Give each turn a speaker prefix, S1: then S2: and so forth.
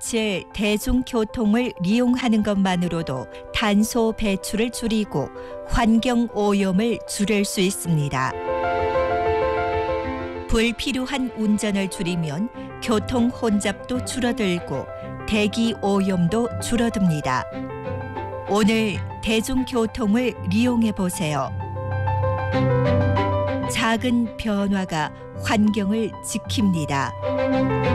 S1: 위치의 대중교통을 이용하는 것만으로도 탄소 배출을 줄이고 환경 오염을 줄일 수 있습니다. 불필요한 운전을 줄이면 교통 혼잡도 줄어들고 대기 오염도 줄어듭니다. 오늘 대중교통을 이용해 보세요. 작은 변화가 환경을 지킵니다.